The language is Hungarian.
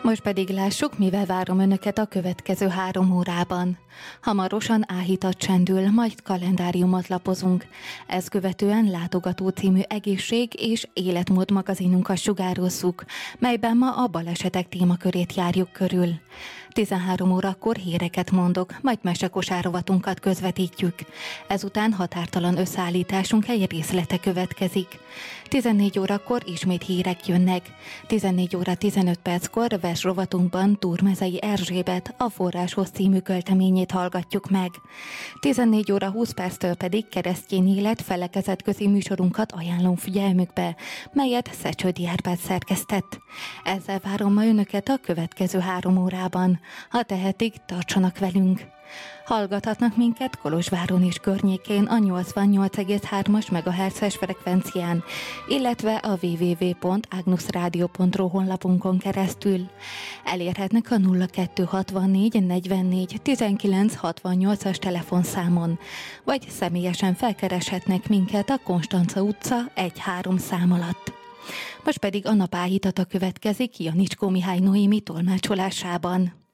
Most pedig lássuk, mivel várom önöket a következő 3 órában. Hamarosan áhítat csendül, majd kalendáriumot lapozunk. Ezt követően Látogató című egészség- és életmód magazinunkat sugározzuk, melyben ma a balesetek témakörét járjuk körül. 13 órakor híreket mondok, majd mesekosár-rovatunkat közvetítjük. Ezután határtalan összeállításunk egy részlete következik. 14 órakor ismét hírek jönnek. 14 óra 15 perckor versrovatunkban Túrmezei Erzsébet a Forráshoz című költeményét hallgatjuk meg. 14 óra 20 perctől pedig Keresztény élet felekezetközi műsorunkat ajánlom figyelmükbe, melyet Szecsődi Árpád szerkesztett. Ezzel várom ma önöket a következő 3 órában. Ha tehetik, tartsanak velünk! Hallgathatnak minket Kolozsváron és környékén a 88,3-as MHz-es frekvencián, illetve a www.agnusradio.ru honlapunkon keresztül. Elérhetnek a 0264 44 19 68-as telefonszámon, vagy személyesen felkereshetnek minket a Konstanca utca 1-3 szám alatt. Most pedig a nap áhítata következik Janicskó Mihály Noémi tolmácsolásában.